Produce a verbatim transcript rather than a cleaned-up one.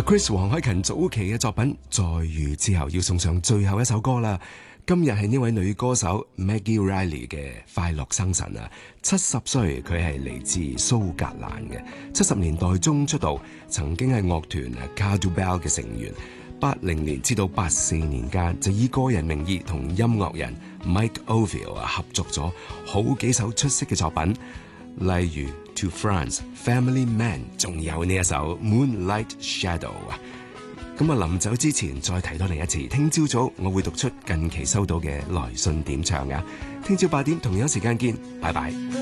Chris 黃凱芹早期嘅作品《再遇》之後，要送上最後一首歌啦。今日係呢位女歌手 Maggie Riley 嘅快樂生辰啊，七十歲，佢係嚟自蘇格蘭嘅，七十年代中出道，曾經係樂團 Cardo Bell 嘅成員。八零年至到八四年間，就以個人名義同音樂人 Mike Oldfield 合作咗好幾首出色嘅作品，例如 To France、Family Man， 仲有呢一首 Moonlight Shadow 啊。咁啊，臨走之前再提多你一次，聽朝早我會讀出近期收到嘅來信點唱啊。聽朝八點同樣時間見，拜拜。